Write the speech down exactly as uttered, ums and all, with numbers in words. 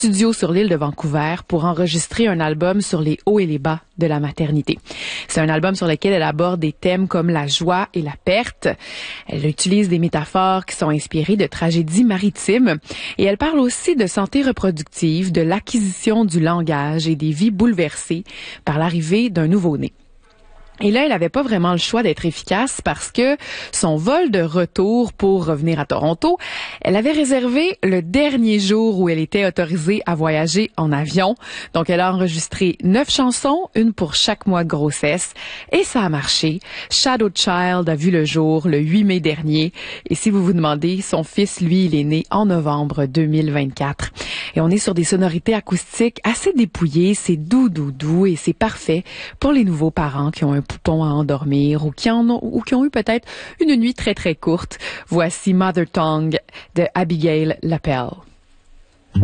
studio sur l'île de Vancouver pour enregistrer un album sur les hauts et les bas de la maternité. C'est un album sur lequel elle aborde des thèmes comme la joie et la perte. Elle utilise des métaphores qui sont inspirées de tragédies maritimes et elle parle aussi de santé reproductive, de l'acquisition du langage et des vies bouleversées par l'arrivée d'un nouveau-né. Et là, elle n'avait pas vraiment le choix d'être efficace parce que son vol de retour pour revenir à Toronto, elle avait réservé le dernier jour où elle était autorisée à voyager en avion. Donc, elle a enregistré neuf chansons, une pour chaque mois de grossesse. Et ça a marché. Shadow Child a vu le jour le huit mai dernier. Et si vous vous demandez, son fils, lui, il est né en novembre deux mille vingt-quatre. Et on est sur des sonorités acoustiques assez dépouillées. C'est doux, doux, doux et c'est parfait pour les nouveaux parents qui ont un poupon à endormir ou qui en ont, ou qui ont eu peut-être une nuit très très courte. Voici Mother Tongue de Abigail Lapel.